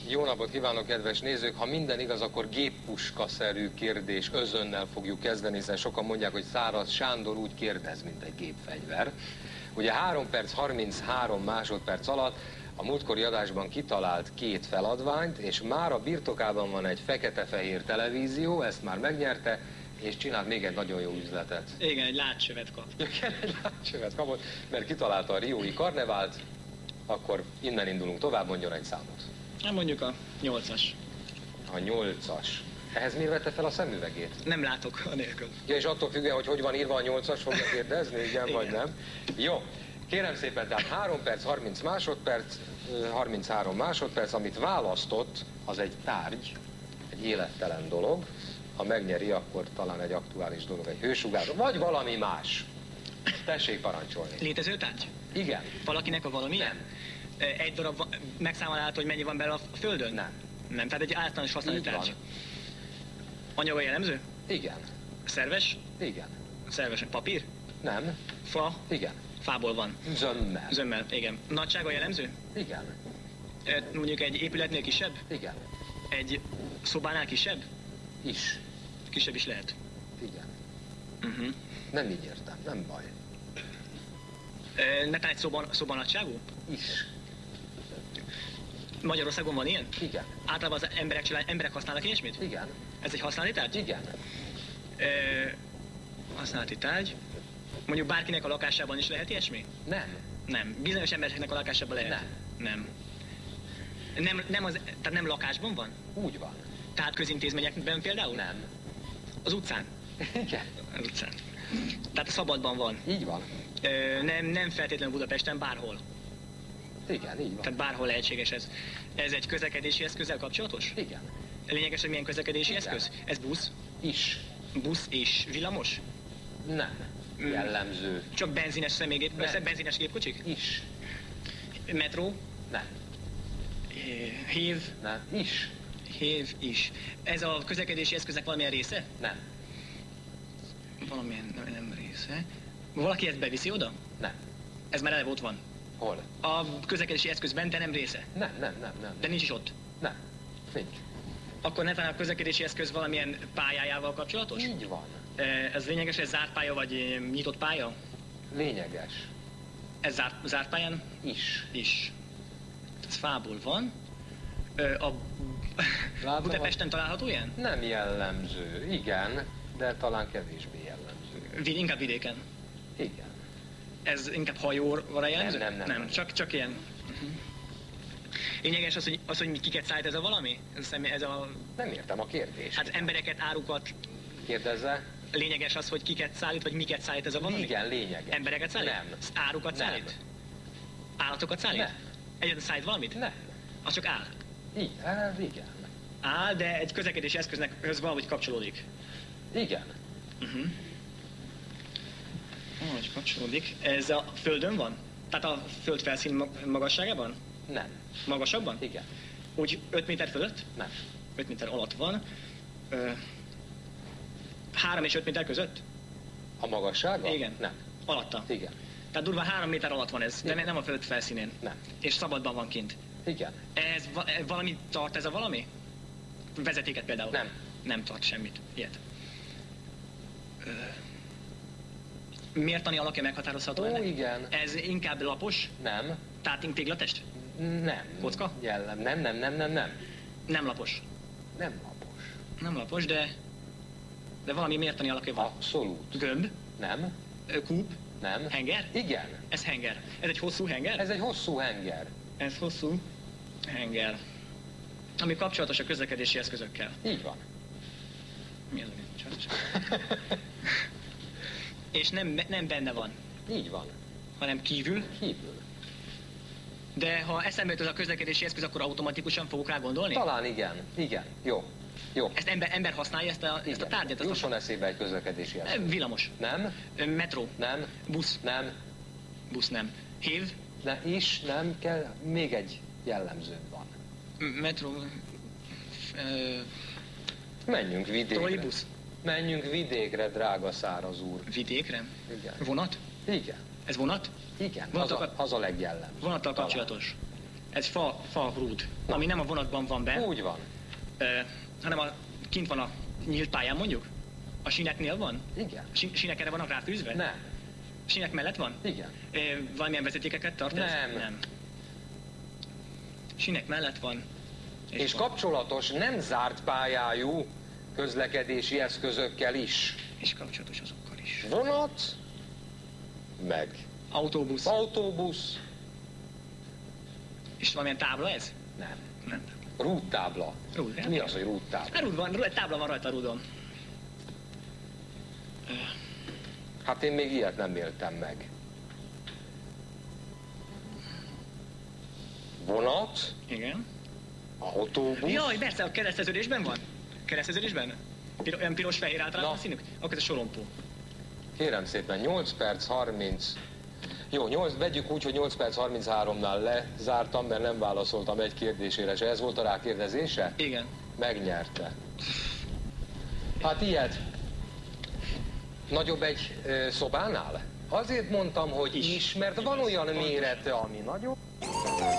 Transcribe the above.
Jó napot kívánok, kedves nézők! Ha minden igaz, akkor géppuska-szerű kérdés özönnel fogjuk kezdeni, hiszen sokan mondják, hogy Száraz Sándor úgy kérdez, mint egy gépfegyver. Ugye 3 perc 33 másodperc alatt a múltkori adásban kitalált 2 feladványt, és már a birtokában van egy fekete-fehér televízió, ezt már megnyerte, és csinált még egy nagyon jó üzletet. Igen, egy látcsövet kap. Igen, egy látcsövet kapott, mert kitalálta a riói karnevált, akkor innen indulunk tovább, mondjon egy számot. Hát mondjuk a 8-as. A 8-as. Ehhez miért vette fel a szemüvegét? Nem látok anélkül. Ja, és attól függően, hogy van írva a 8-as, fogja kérdezni, igen vagy nem? Jó, kérem szépen, tehát 3 perc, 30 másodperc, 33 másodperc, amit választott, az egy tárgy, egy élettelen dolog. Ha megnyeri, akkor talán egy aktuális dolog, egy hősugárzó, vagy valami más. Tessék parancsolni. Létező tárgy? Igen. Valakinek a valami? Nem. Egy darab megszámolható, hogy mennyi van belőle a Földön? Nem. Nem, tehát egy általános használati Így van. tárgy. Anyaga jellemző? Igen. Szerves? Igen. Szerves. Papír? Nem. Fa? Igen. Fából van. Zömmel. Zömmel, igen. Nagysága jellemző? Igen. Mondjuk egy épületnél kisebb? Igen. Egy szobánál kisebb? Is. Kisebb is lehet. Igen. Uh-huh. Nem így értem, nem baj. Netán egy szoba nagyságú? Is. Magyarországon van ilyen? Igen. Általában az emberek használnak ilyesmit? Igen. Ez egy használati tárgy? Igen. Használati tárgy. Mondjuk bárkinek a lakásában is lehet ilyesmi? Nem. Nem. Bizonyos embereknek a lakásában lehet? Nem. Tehát nem lakásban van? Úgy van. Tehát közintézményekben például? Nem. Az utcán? Igen. Az utcán. Tehát szabadban van? Így van. Nem feltétlenül Budapesten, bárhol. Igen, így van. Tehát bárhol lehetséges ez. Ez egy közlekedési eszközzel kapcsolatos? Igen. Lényeges, hogy milyen közlekedési Igen. eszköz? Ez busz? Is. Busz és villamos? Nem. Jellemző. Csak benzines személygép, Nem. benzines gépkocsik? Is. Metró? Nem. Hév? Nem. Is. Hév is. Ez a közlekedési eszköznek valamilyen része? Nem. Valamilyen nem része. Valaki ezt beviszi oda? Nem. Ez már eleve ott van. Hol? A közlekedési eszközben, de nem része. Nem. De nincs is ott. Nem. Nincs. Akkor netán a közlekedési eszköz valamilyen pályájával kapcsolatos? Így van. Ez lényeges, ez zárt pálya vagy nyitott pálya? Lényeges. Ez zárt pályán? Is. Is. Ez fából van. Látom, Budapesten található ilyen? Nem jellemző. Igen, de talán kevésbé jellemző. Inkább vidéken. Igen. Ez inkább hajóra jellemző? Nem. Csak ilyen. Lényeges az, hogy kiket szállít ez a valami? Ez a... Nem értem a kérdést. Hát embereket, árukat. Kérdezze. Lényeges az, hogy kiket szállít, vagy miket szállít ez a valami? Igen, lényeges. Embereket szállít? Nem. Árukat Nem. szállít? Állatokat szállít? Nem. Egyetlen szállít valamit? Nem. Az csak áll. Igen. Áll, de egy közlekedési eszköznek valahogy kapcsolódik. Igen. Valahogy kapcsolódik. Ez a Földön van? Tehát a Föld felszín magasságában? Nem. Magasabban? Igen. Úgy 5 méter fölött? Nem. 5 méter alatt van. 3 és 5 méter között? A magassága? Igen. Nem. Alatta? Igen. Tehát durván 3 méter alatt van ez, de Igen. nem a Föld felszínén. Nem. És szabadban van kint. Igen. Ez valami tart ez a valami? Vezetéket például? Nem. Nem tart semmit. Ilyet. Mértani alakja meghatározható ennek? Igen. Ez inkább lapos? Nem. Tehát téglatest? Nem. Kocka? Nem. Nem lapos. Nem lapos. Nem lapos, de valami mértani alakja van. Abszolút. Gömb? Nem. Kúp? Nem. Henger? Igen. Ez henger. Ez egy hosszú henger? Ez egy hosszú henger. Ez hosszú henger. Ami kapcsolatos a közlekedési eszközökkel. Így van. Mi az, ami kapcsolatos? És nem benne van, Így van. hanem kívül. Kívül. De ha eszembe jut ez a közlekedési eszköz, akkor automatikusan fogok rá gondolni? Talán igen. Igen. Jó. Ezt ember használja, ezt a tárgyat? Jusson eszébe egy közlekedési eszköz. Villamos. Nem. Metró. Nem. Busz. Nem. Busz nem. Hév. Nem kell. Még egy jellemző van. Metró. Menjünk vidékre. Trollibusz. Menjünk vidékre, drága Száraz úr. Vidékre? Igen. Vonat? Igen. Ez vonat? Igen. Vonatokat- Az a legjellemzőbb. Vonattal Talán. kapcsolatos. Ez fa rúd, ami nem a vonatban van be, Úgy van. hanem kint van a nyílt pályán mondjuk? A síneknél van? Igen. Sínek erre vannak ráfűzve? Nem. A sínek mellett van? Igen. Valamilyen vezetékeket tart ez? Nem. Nem. Sínek mellett van. És kapcsolatos, nem zárt pályájú közlekedési eszközökkel is. És kapcsolatos azokkal is. Vonat, meg Autóbusz. autóbusz, És valamilyen tábla ez? nem. Nem. Rúdtábla. Rúd, Mi az, hogy rúdtábla? Hát rúd van, egy tábla van rajta a rúdon. Hát én még ilyet nem éltem meg. Vonat, Igen. autóbusz. Jaj, persze, a kereszteződésben van. Kereszteződésben? Olyan piros-fehér általában Na. színük? Akkor ez a sorompó. Kérem szépen, 8 perc 30. Jó, vegyük úgy, hogy 8 perc 33-nál lezártam, mert nem válaszoltam egy kérdésére, és ez volt a rákérdezése? Igen. Megnyerte. Hát ilyet. Nagyobb egy szobánál? Azért mondtam, hogy is, mert van olyan mérete, ami nagyobb.